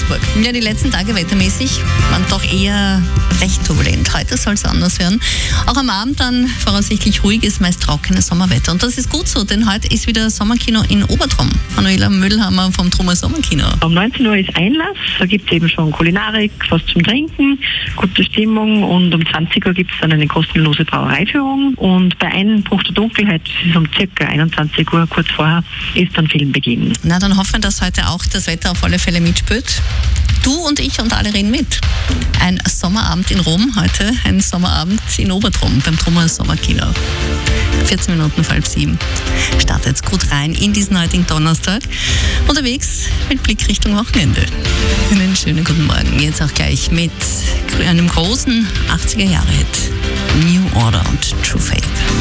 Salzburg. Ja, die letzten Tage wettermäßig waren doch eher recht turbulent. Heute soll es anders werden. Auch am Abend dann voraussichtlich ruhiges, meist trockenes Sommerwetter. Und das ist gut so, denn heute ist wieder Sommerkino in Obertrum. Manuela Müllhammer vom Trummer Sommerkino. Um 19 Uhr ist Einlass, da gibt es eben schon Kulinarik, was zum Trinken, gute Stimmung, und um 20 Uhr gibt es dann eine kostenlose Brauereiführung, und bei Einbruch der Dunkelheit, das ist um ca. 21 Uhr, kurz vorher, ist dann Filmbeginn. Na, dann hoffen wir, dass heute auch das Wetter auf alle Fälle mitspielt. Du und ich und alle reden mit. Ein Sommerabend in Rom heute, ein Sommerabend in Obertrum beim Trummer Sommerkino. 14 Minuten vor 6:30. Startet gut rein in diesen heutigen Donnerstag. Unterwegs mit Blick Richtung Wochenende. Einen schönen guten Morgen. Jetzt auch gleich mit einem großen 80er-Jahre-Hit. New Order und True Faith.